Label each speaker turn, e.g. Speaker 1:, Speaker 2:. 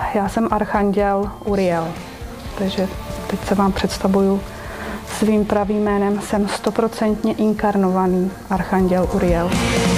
Speaker 1: já jsem archanděl Uriel, takže teď se vám představuju svým pravým jménem. Jsem 100% inkarnovaný archanděl Uriel.